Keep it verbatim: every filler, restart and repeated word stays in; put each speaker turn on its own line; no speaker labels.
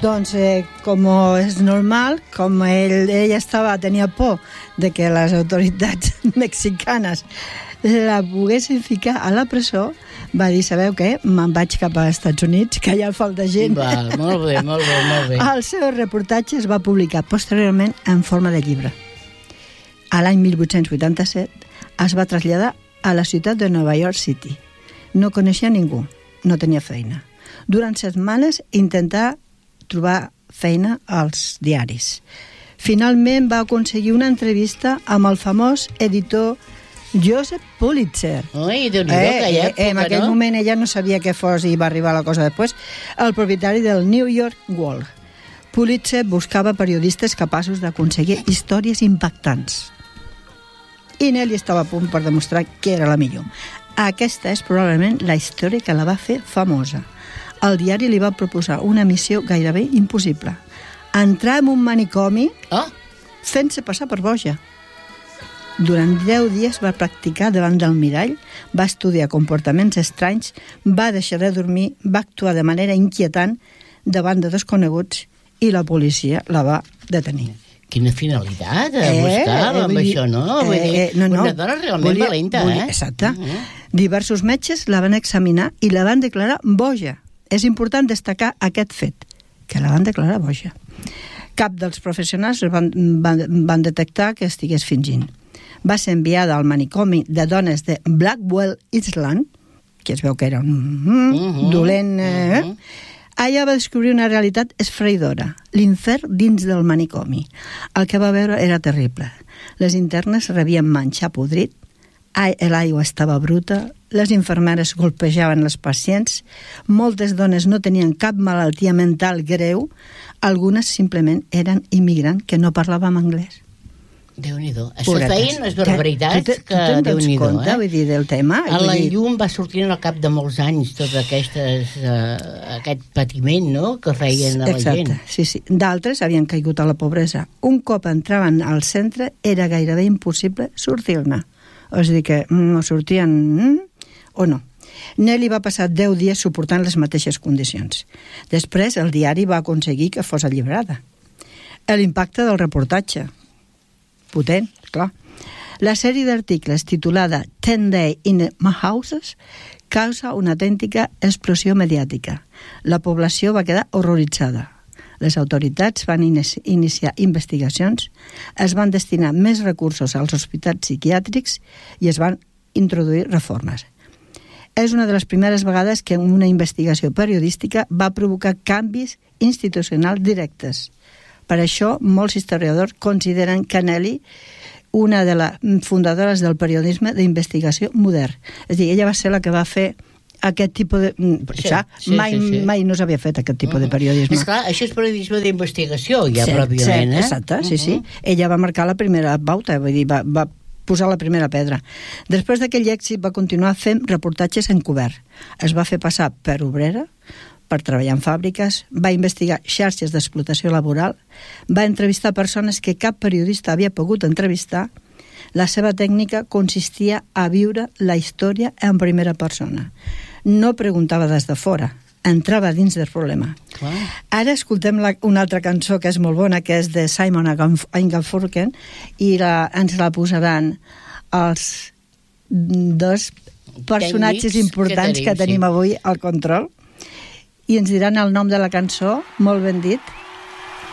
Doncs, eh, com és normal, com ell, ella estava, tenia por de que les autoritats mexicanes la poguessin ficar a la presó, va dir, sabeu què? Me'n vaig cap als Estats Units, que allà falta gent.
Val, molt bé, molt bé, molt bé.
El seu reportatge es va publicar posteriorment en forma de llibre. A l'any mil vuit-cents vuitanta-set es va traslladar a la ciutat de Nova York City. No coneixia ningú, no tenia feina. Durant setmanes intentà trobar feina als diaris. Finalment va aconseguir una entrevista amb el famós editor Joseph Pulitzer.
Ui, Déu-n'hi-do,
eh,
que
eh, eh, en aquell
no?
moment ella no sabia què fos i va arribar la cosa després. El propietari del New York World. Pulitzer buscava periodistes capaços d'aconseguir històries impactants. I Nelly estava a punt per demostrar que era la millor. Aquesta és probablement la història que la va fer famosa. El diari li va proposar una missió gairebé impossible. Entrar en un manicomi
oh.
fent-se passar per boja. Durant deu dies va practicar davant del mirall, va estudiar comportaments estranys, va deixar de dormir, va actuar de manera inquietant davant de desconeguts i la policia la va detenir.
Quina finalitat eh, buscava eh, amb
dir,
això, no? Vull
eh,
dir,
eh, no, no.
Una dona realment
volia,
valenta,
volia,
eh?
Exacte.
Uh -huh.
Diversos metges la van examinar i la van declarar boja. És important destacar aquest fet, que la van declarar boja. Cap dels professionals van, van, van detectar que estigués fingint. Va ser enviada al manicomi de dones de Blackwell Island, que es veu que era un mm, uh -huh, dolent... Eh? Uh -huh. Allà va descobrir una realitat esfraïdora, l'infern dins del manicomi. El que va veure era terrible. Les internes rebien menjar podrit, l'aigua estava bruta, les infermeres golpejaven les pacients, moltes dones no tenien cap malaltia mental greu, algunes simplement eren immigrants que no parlaven anglès.
Déu-n'hi-do. Això feien les barbaritats
tu te,
que
tu
Déu-n'hi-do,
compte,
eh?
Vull dir, del tema.
A la
dir...
llum va sortir al cap de molts anys tot aquestes, uh, aquest patiment, no?, que feien a la
Exacte,
gent.
sí, sí. D'altres havien caigut a la pobresa. Un cop entraven al centre era gairebé impossible sortir-ne. És a dir, que no sortien mm, o no. Nelly va passar deu dies suportant les mateixes condicions. Després el diari va aconseguir que fos alliberada. L'impacte del reportatge. Potent, clar. La sèrie d'articles titulada Ten Days in Mahouses causa una autèntica explosió mediàtica. La població va quedar horroritzada. Les autoritats van iniciar investigacions, es van destinar més recursos als hospitals psiquiàtrics i es van introduir reformes. És una de les primeres vegades que una investigació periodística va provocar canvis institucionals directes. Per això, molts historiadors consideren que Nelly una de les fundadores del periodisme d'investigació modern. És a dir, ella va ser la que va fer aquest tipus de... Sí, això, sí, mai, sí, sí. mai no s'havia fet aquest tipus uh -huh. de periodisme.
És clar, això és periodisme d'investigació, ja, sí, pròpiament,
sí,
eh?
Exacte, sí, uh -huh. sí. Ella va marcar la primera pauta, vull dir, va, va posar la primera pedra. Després d'aquell èxit va continuar fent reportatges encobert. Es va fer passar per obrera, per treballar en fàbriques, va investigar xarxes d'explotació laboral, va entrevistar persones que cap periodista havia pogut entrevistar. La seva tècnica consistia a viure la història en primera persona. No preguntava des de fora, entrava dins del problema.
Clar.
Ara escoltem la, una altra cançó que és molt bona, que és de Simon and Garfunkel, i la, ens la posaran els dos personatges
Tècnics
importants que tenim, que tenim
sí.
avui al control, i ens diran el nom de la cançó, molt ben dit.